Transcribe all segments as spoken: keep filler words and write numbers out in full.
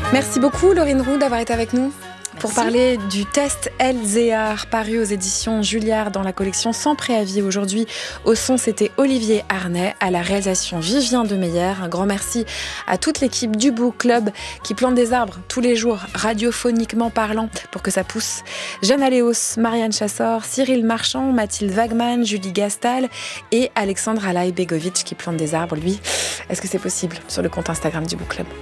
Merci beaucoup Laurine Roux d'avoir été avec nous. Pour Merci. parler du test Elzéar, paru aux éditions Julliard dans la collection Sans préavis. Aujourd'hui, au son, c'était Olivier Arnay, à la réalisation Vivien Demeyer. Un grand merci à toute l'équipe du Book Club qui plante des arbres tous les jours, radiophoniquement parlant, pour que ça pousse. Jeanne Aléos, Marianne Chassor, Cyril Marchand, Mathilde Wagman, Julie Gastal et Alexandre Alaï-Begovic qui plante des arbres, lui. Est-ce que c'est possible sur le compte Instagram du Book Club?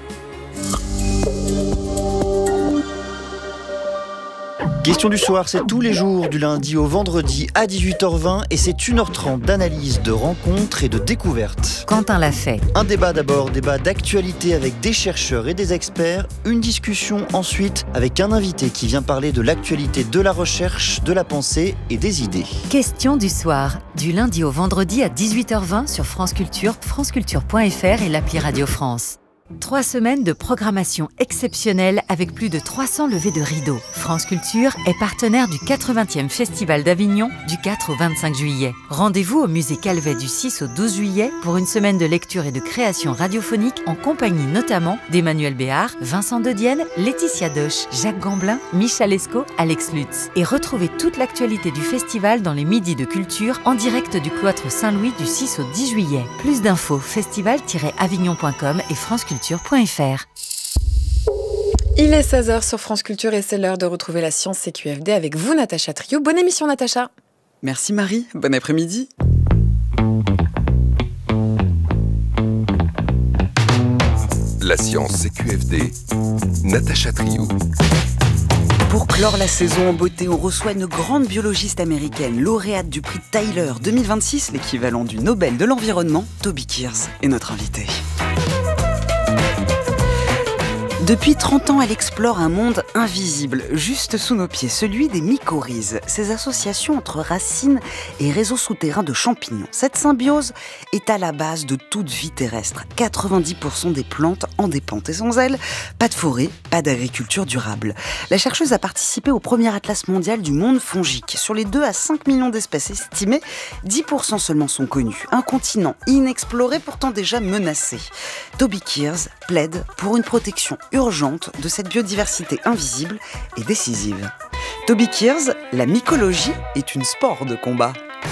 Question du soir, c'est tous les jours du lundi au vendredi à dix-huit heures vingt et c'est une heure trente d'analyse, de rencontres et de découvertes. Quentin l'a fait. Un débat d'abord, débat d'actualité avec des chercheurs et des experts. Une discussion ensuite avec un invité qui vient parler de l'actualité de la recherche, de la pensée et des idées. Question du soir, du lundi au vendredi à dix-huit heures vingt sur France Culture, franceculture point f r et l'appli Radio France. Trois semaines de programmation exceptionnelle avec plus de trois cents levées de rideaux. France Culture est partenaire du quatre-vingtième Festival d'Avignon du quatre au vingt-cinq juillet. Rendez-vous au musée Calvet du six au douze juillet pour une semaine de lecture et de création radiophonique en compagnie notamment d'Emmanuel Béard, Vincent Dedienne, Laetitia Doche, Jacques Gamblin, Michel Escaut, Alex Lutz. Et retrouvez toute l'actualité du festival dans les Midis de Culture en direct du cloître Saint-Louis du six au dix juillet. Plus d'infos festival tiret avignon point com et franceculture point f r. Il est seize heures sur France Culture et c'est l'heure de retrouver la science C Q F D avec vous, Natacha Trio. Bonne émission, Natacha. Merci Marie, bon après-midi. La science C Q F D, Natacha Trio. Pour clore la saison en beauté, on reçoit une grande biologiste américaine, lauréate du prix Tyler deux mille vingt-six, l'équivalent du Nobel de l'environnement. Toby Kears est notre invitée. Depuis trente ans, elle explore un monde invisible, juste sous nos pieds, celui des mycorhizes, ces associations entre racines et réseaux souterrains de champignons. Cette symbiose est à la base de toute vie terrestre. quatre-vingt-dix pour cent des plantes en dépendent. Et sans elles, pas de forêt, pas d'agriculture durable. La chercheuse a participé au premier atlas mondial du monde fongique. Sur les deux à cinq millions d'espèces estimées, dix pour cent seulement sont connues. Un continent inexploré, pourtant déjà menacé. Toby Kears plaide pour une protection urgente de cette biodiversité invisible et décisive. Toby Kears, la mycologie est une sport de combat.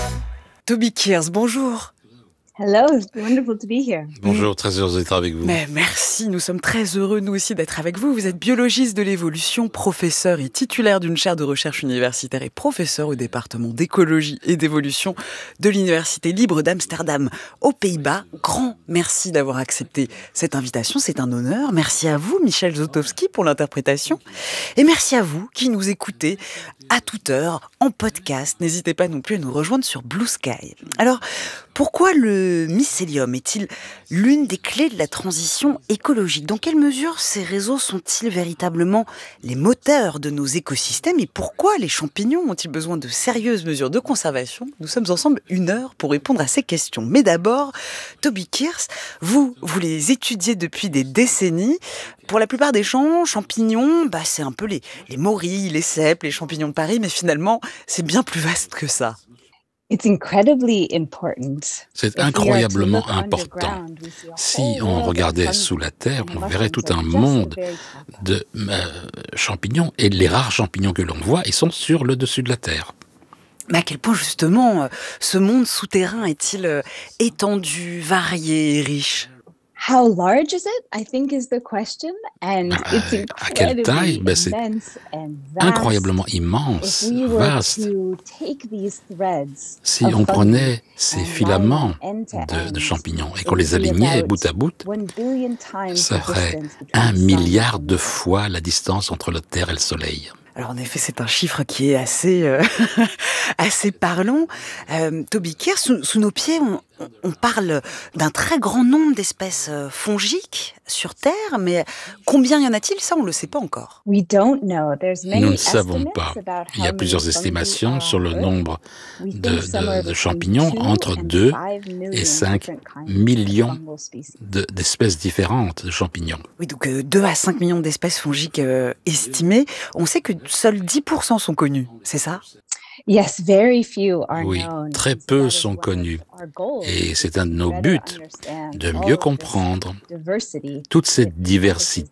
Toby Kears, bonjour. Hello, it's wonderful to be here. Bonjour, très heureux d'être avec vous. Mais merci, nous sommes très heureux nous aussi d'être avec vous. Vous êtes biologiste de l'évolution, professeur et titulaire d'une chaire de recherche universitaire et professeur au département d'écologie et d'évolution de l'Université libre d'Amsterdam aux Pays-Bas. Grand merci d'avoir accepté cette invitation, c'est un honneur. Merci à vous, Michel Zotowski, pour l'interprétation. Et merci à vous qui nous écoutez à toute heure en podcast. N'hésitez pas non plus à nous rejoindre sur Blue Sky. Alors, pourquoi le mycélium est-il l'une des clés de la transition écologique? Dans quelle mesure ces réseaux sont-ils véritablement les moteurs de nos écosystèmes? Et pourquoi les champignons ont-ils besoin de sérieuses mesures de conservation? Nous sommes ensemble une heure pour répondre à ces questions. Mais d'abord, Toby Kears, vous, vous les étudiez depuis des décennies. Pour la plupart des champs, champignons, bah, c'est un peu les, les morilles, les cèpes, les champignons de Paris, mais finalement, c'est bien plus vaste que ça. It's incredibly important. C'est incroyablement important. Si on regardait sous la terre, on verrait tout un monde de euh, champignons, et les rares champignons que l'on voit, ils sont sur le dessus de la terre. Mais à quel point justement ce monde souterrain est-il euh, étendu, varié et riche? How large is it? I think is the question, and Ah, it's à quelle taille? Ben, c'est immense and vast. incroyablement immense, If we were vaste. to take these threads Si of on fungi prenait ces and filaments line end to de, de end, champignons et it qu'on les would be alignait about bout à bout, one billion times ça the ferait distance between un the sun milliard and de the fois la distance entre la Terre et le Soleil. Alors en effet, c'est un chiffre qui est assez, euh, assez parlant. Euh, Toby Kears, sous, sous nos pieds, on, on parle d'un très grand nombre d'espèces fongiques sur Terre, mais combien y en a-t-il? Ça, on ne le sait pas encore. We don't know. There's many Nous ne savons estimates pas. about Il y a how plusieurs many fungi estimations are sur le on Earth. nombre We de, think somewhere de, de between champignons, two entre and deux five million et cinq different kinds of millions fungal species. de, d'espèces différentes de champignons. Oui, donc euh, deux à cinq millions d'espèces fongiques euh, estimées. On sait que seuls dix pour cent sont connus, c'est ça? Yes, very few are Oui, known. très And so peu that is sont one of connus. our goals, Et c'est un de to nos better buts, understand de all mieux of this comprendre diversity toute cette that encompasses the diversité fungal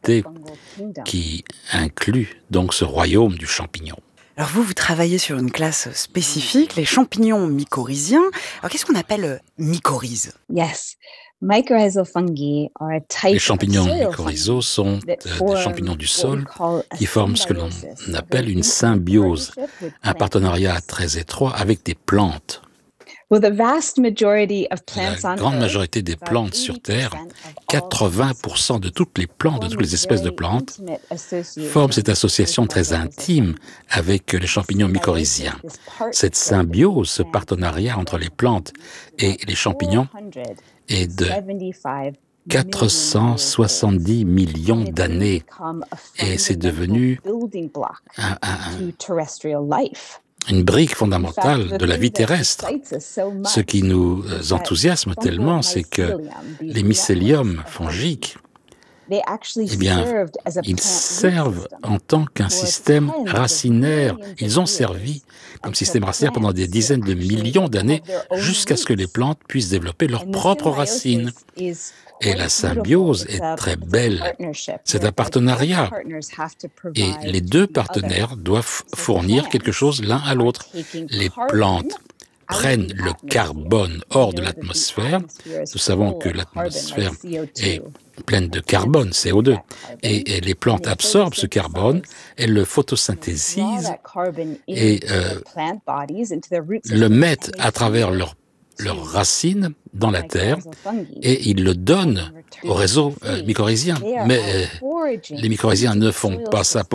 qui inclut donc ce royaume du champignon. Alors vous, vous travaillez sur une classe spécifique, les champignons mycorhiziens. Alors qu'est-ce qu'on appelle mycorhize ? Yes. Mycorrhizal fungi are a type Les champignons of soil mycorhizaux sont fungi that euh, form des champignons du what sol we call a qui forment ce que l'on symbiosis, appelle a une deep symbiose, partnership with un plant partenariat species. très étroit avec des plantes. Well, the vast majority of La plants on grande Earth, majorité des about plantes sur Terre, eighty percent of all quatre-vingts pour cent de toutes les plantes, de toutes les espèces de plantes, forment cette association très intime avec les champignons mycorhiziens. Cette symbiose, ce partenariat entre les plantes et les champignons est de quatre cent soixante-dix millions d'années et c'est devenu un, un, une brique fondamentale de la vie terrestre. Ce qui nous enthousiasme tellement, c'est que les mycéliums fongiques, eh bien, ils servent en tant qu'un système racinaire. Ils ont servi comme système racinaire pendant des dizaines de millions d'années jusqu'à ce que les plantes puissent développer leurs propres racines. Et la symbiose est très belle. C'est un partenariat. Et les deux partenaires doivent fournir quelque chose l'un à l'autre. Les plantes prennent le carbone hors de l'atmosphère. Nous savons que l'atmosphère est pleine de carbone, C O deux. Et, et les plantes absorbent ce carbone, elles le photosynthétisent et euh, le mettent à travers leurs leurs racines dans la terre et ils le donnent au réseau euh, mycorhizien. Mais euh, les mycorhiziens ne font pas ça